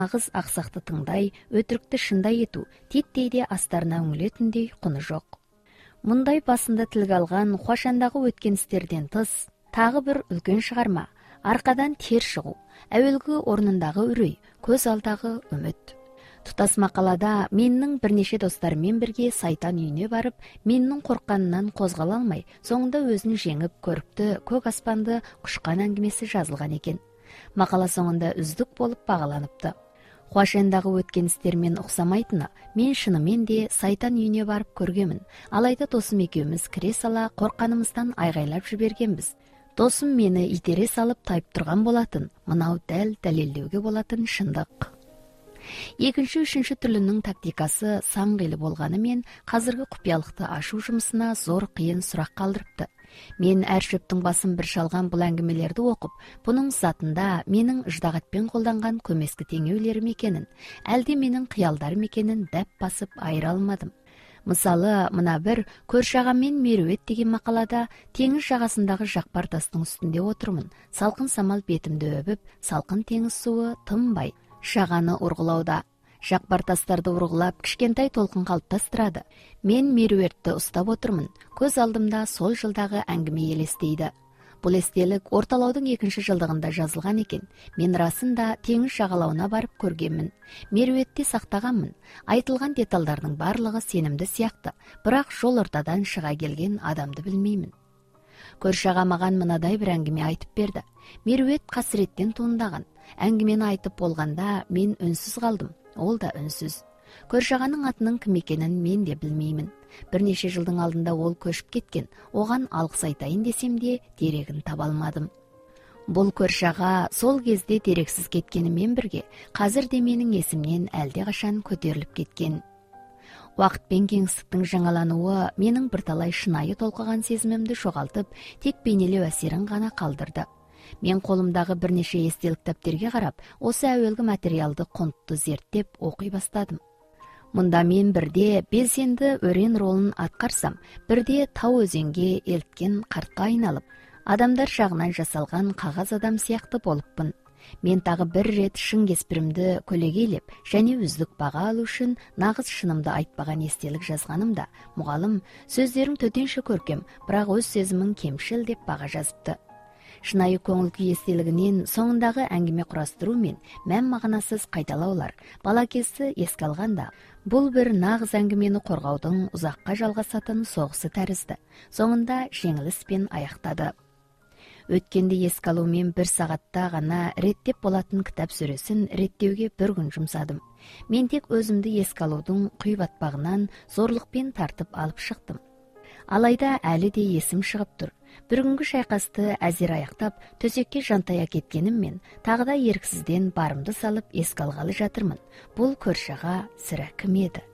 Нағыз ақсақты тыңдай, өтірікті шындай ету, титтейде астарына үңілетіндей құны жоқ. Мұндай басында тілге алған Хуашандағы өткен істерден тыс, тағы бір үлкен шығарма, арқадан тер шығу, әуелгі орнындағы үрей, көз алдағы үміт. Тұтас мақалада менің бірнеше достарымен бірге сайтан үйіне барып, менің қорққанынан қозғала алмай, соңында өзін жеңіп көрікті көк аспанды құшқан әңгімесі жазылған екен. Мақала соңында үздік болып бағаланыпты. Хуашендағы өткен істермен ұқсамайтыны, мен шынымен де сайтан үйіне барып көргемін. Алайда досым екеуміз кіре сала қорққанымыздан айғайлап жібергенбіз. Досым мені итере салып тайып тұрған болатын, мынау дәл дәлелдеуге болатын шындық. Екінші, үшінші түрлінің тактикасы сан қилы болғанымен, қазіргі құпиялықты ашу жұмысына зор қиын сұрақ қалдырыпты. Мен әр шөптің басын бір шалған бұл әңгімелерді оқып, бұның затында менің ыждағатпен қолданған көмескі теңеулерім екенін, әлде менің қиялдарым екенін дәп басып айыра алмадым. Мысалы, мына бір көрші Мерует деген мақалада теңіз жағасындағы жақпар тастың үстінде отырмын. Салқын самал бетімді өбіп, салқын теңіз суы тынбай шағаны ұрғылауда. Жақпар тастарды ұрғылап, кішкентай толқын қалыптастырады. Мен Меруертті ұстап отырмын. Көз алдымда сол жылдағы әңгіме елестейді. Бұл естелік орталаудың 2-ші жылдығында жазылған екен. Мен расында теңіз жағалауына барып көргенмін. Меруетте сақтағанмын. Айтылған деталдардың барлығы сенімді сияқты, бірақ жол ортадан шыға келген адамды білмеймін. Көрші аға маған мынадай бір әңгіме айтып берді. Мерует қасіреттен туындаған. Әңгімені айтып болғанда мен үнсіз қалдым. Ол да үнсіз. Көрші ағаның атының кім екенін мен де білмеймін. Бірнеше жылдың алдында ол көшіп кеткен. Оған алғыс айтайын десем де дерегін таба алмадым. Бұл көрші аға сол кезде дерексіз кеткенімен бірге, қазір де менің есімнен әлде қашан көтеріліп кеткен. Уақыт пен кеңістіктің жаңалануы менің бірталай шынайы толқыған сезімімді жоғалтып, тек бейнелеу әсерін ғана қалдырды. Мен қолымдағы бірнеше естелік дәптерге қарап, осы әуелгі материалды құнтты зерттеп оқи бастадым. Мұнда мен бірде белсенді өрен ролын атқарсам, бірде тау өзенге елткен қартқа айналып, адамдар жағынан жасалған қағаз адам сияқты болыппын. Мен тағы бір рет шын кеспірімді көлегейлеп, және үздік баға алу үшін нағыз шынымды айтпаған естелік жазғанымда, мұғалім сөздерің төтенше көркем, бірақ өз сезімің кемшіл деп баға жазыпты. Шынайы көңіл күй естелігінен соңындағы әңгіме құрастыру мен мән мағынасыз қайталаулар бала кезді еске алғанда, бұл бір нағыз әңгімені қорғаудың ұзаққа жалғасатын соғысы тәрізді. Соңында жеңіліспен аяқтады. Өткенді еске алумен 1 сағатта ғана реттеп болатын кітап сөресін реттеуге 1 күн жұмсадым. Мен тек өзімді еске алудың құй батпағынан зорлықпен тартып алып шықтым. Алайда әлі де есім шығып тұр. Бір күнгі шайқасты әзер аяқтап, төсекке жантая кеткеніммен, тағы да еріксізден барымды салып еске алғалы жатырмын. Бұл көрші аға сірә кім еді?